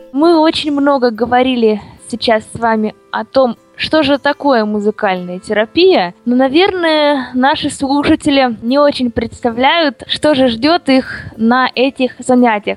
Мы очень много говорили сейчас с вами о том, что же такое музыкальная терапия, но, наверное, наши слушатели не очень представляют, что же ждет их на этих занятиях.